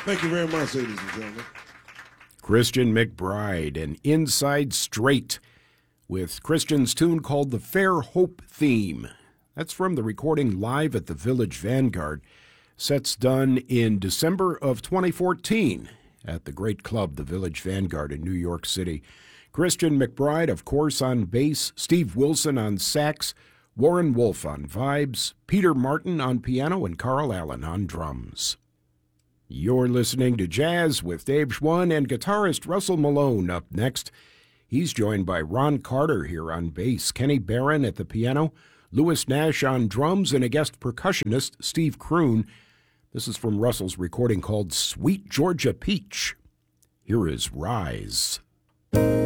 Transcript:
Thank you very much, ladies and gentlemen. Christian McBride and Inside Straight with Christian's tune called The Fair Hope Theme. That's from the recording live at the Village Vanguard. Sets done in December of 2014 at the great club, the Village Vanguard in New York City. Christian McBride, of course, on bass, Steve Wilson on sax, Warren Wolf on vibes, Peter Martin on piano, and Carl Allen on drums. You're listening to Jazz with Dave Schwann and guitarist Russell Malone up next. He's joined by Ron Carter here on bass, Kenny Barron at the piano, Louis Nash on drums, and a guest percussionist, Steve Kroon. This is from Russell's recording called Sweet Georgia Peach. Here is Rise.